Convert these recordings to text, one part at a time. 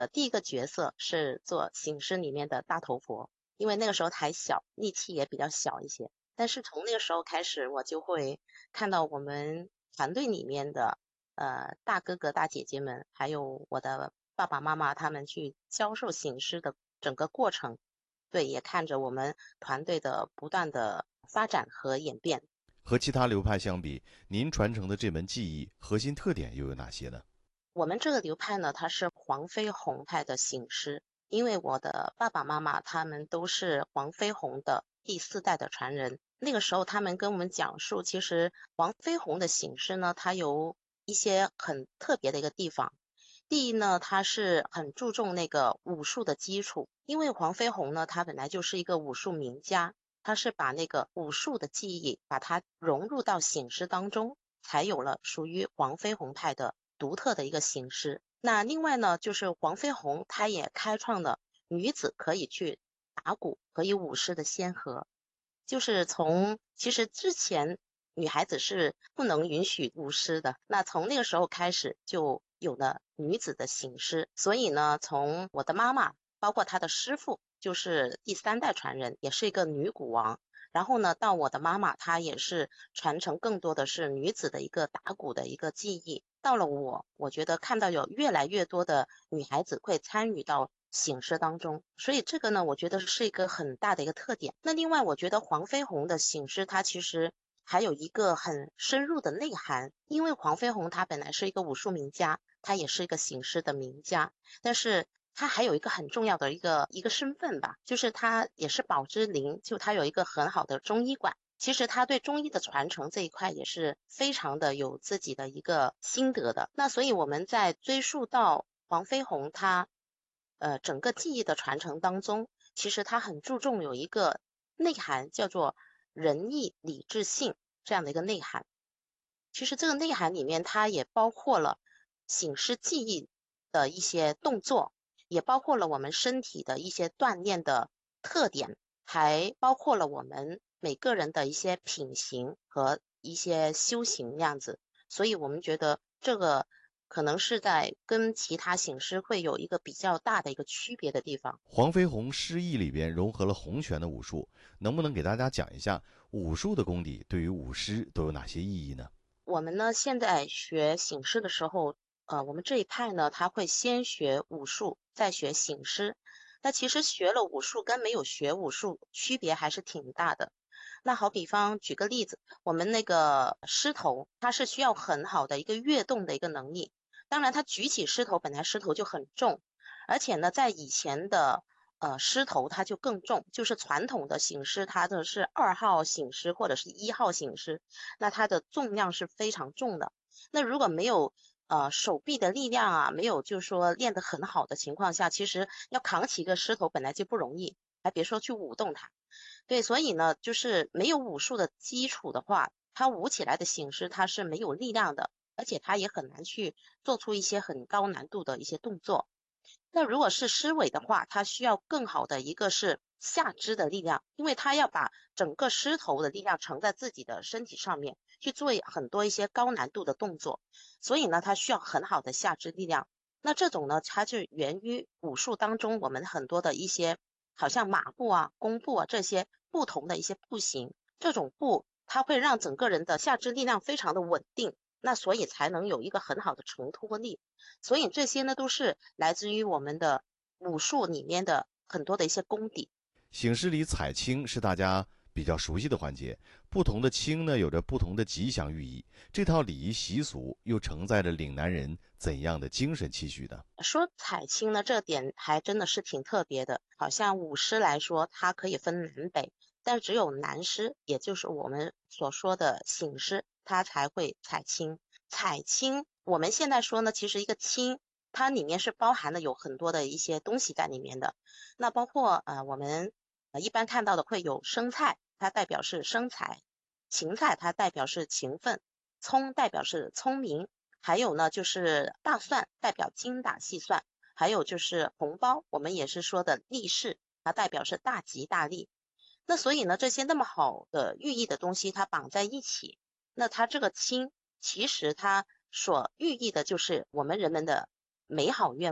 第一个角色是做醒狮里面的大头佛，因为那个时候还小，力气也比较小一些。但是从那个时候开始，我就会看到我们团队里面的大哥哥大姐姐们，还有我的爸爸妈妈他们去教授醒狮的整个过程，对，也看着我们团队的不断的发展和演变。 和其他流派相比，您传承的这门技艺核心特点又有哪些呢？ 我们这个流派呢，它是黄飞鸿派的醒狮，因为我的爸爸妈妈他们都是黄飞鸿的第四代的传人。那个时候，他们跟我们讲述，其实黄飞鸿的醒狮呢，它有一些很特别的一个地方。第一呢，它是很注重那个武术的基础，因为黄飞鸿呢，他本来就是一个武术名家，他是把那个武术的技艺把它融入到醒狮当中，才有了属于黄飞鸿派的独特的一个形式。那另外呢，就是黄飞鸿他也开创了女子可以去打鼓、可以舞狮的先河。就是从其实之前女孩子是不能允许舞狮的，那从那个时候开始就有了女子的醒狮。所以呢，从我的妈妈，包括她的师傅，就是第三代传人，也是一个女鼓王。然后呢，到我的妈妈，她也是传承更多的是女子的一个打鼓的一个技艺。到了我觉得看到有越来越多的女孩子会参与到醒狮当中，所以这个呢，我觉得是一个很大的一个特点。那另外，我觉得黄飞鸿的醒狮，它其实还有一个很深入的内涵，因为黄飞鸿他本来是一个武术名家，他也是一个醒狮的名家，但是他还有一个很重要的一个身份吧，就是他也是宝芝林，就他有一个很好的中医馆。其实他对中医的传承这一块也是非常的有自己的一个心得的。那所以我们在追溯到黄飞鸿他整个技艺的传承当中，其实他很注重有一个内涵，叫做仁义礼智信这样的一个内涵。其实这个内涵里面，它也包括了醒狮技艺的一些动作，也包括了我们身体的一些锻炼的特点，还包括了我们每个人的一些品行和一些修行那样子。所以我们觉得这个可能是在跟其他醒狮会有一个比较大的一个区别的地方。 黄飞鸿诗意里边融合了洪拳的武术，能不能给大家讲一下武术的功底对于舞狮都有哪些意义呢？ 我们呢现在学醒狮的时候，我们这一派呢，他会先学武术，再学醒狮。那其实学了武术跟没有学武术区别还是挺大的。那好比方举个例子，我们那个狮头，它是需要很好的一个跃动的一个能力。当然，它举起狮头，本来狮头就很重，而且呢，在以前的狮头它就更重，就是传统的醒狮，它的是2号醒狮或者是1号醒狮，那它的重量是非常重的。那如果没有手臂的力量啊，没有就是说练得很好的情况下，其实要扛起一个狮头本来就不容易，还别说去舞动它。对，所以呢，就是没有武术的基础的话，它舞起来的形式它是没有力量的，而且它也很难去做出一些很高难度的一些动作。那如果是狮尾的话，它需要更好的一个是下肢的力量，因为它要把整个狮头的力量承在自己的身体上面，去做很多一些高难度的动作，所以呢，它需要很好的下肢力量。那这种呢，它就源于武术当中我们很多的一些，好像马步啊、弓步啊这些不同的一些步型，这种步它会让整个人的下肢力量非常的稳定，那所以才能有一个很好的承托力。所以这些呢，都是来自于我们的武术里面的很多的一些功底。 醒狮里采青是大家比较熟悉的环节，不同的青呢有着不同的吉祥寓意。这套礼仪习俗又承载着岭南人怎样的精神气息呢？ 说采青呢，这点还真的是挺特别的。好像舞狮来说，它可以分南北，但只有南狮，也就是我们所说的醒狮，它才会采青。采青，我们现在说呢，其实一个青，它里面是包含了有很多的一些东西在里面的。那包括我们一般看到的会有生菜，它代表是生财；芹菜它代表是勤奋；葱代表是聪明。还有呢，就是大蒜代表精打细算，还有就是红包，我们也是说的利是，它代表是大吉大利。那所以呢，这些那么好的寓意的东西，它绑在一起，那它这个亲，其实它所寓意的就是我们人们的美好愿望。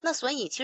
那所以其